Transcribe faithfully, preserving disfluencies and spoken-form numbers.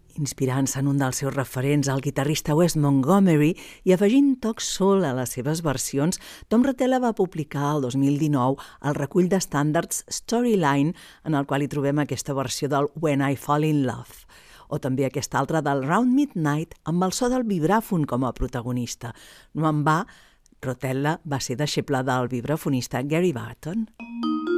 Inspirant-se en un dels seus referents, el guitarrista Wes Montgomery, i afegint tocs soul a les seves versions, Tom Rotella va publicar el dos mil dinou el recull d'estàndards Storyline, en el qual hi trobem aquesta versió del When I Fall in Love, o també aquesta altra del Round Midnight, amb el so del vibràfon com a protagonista. No en va, Rotella va ser deixeble del vibrafonista Gary Barton.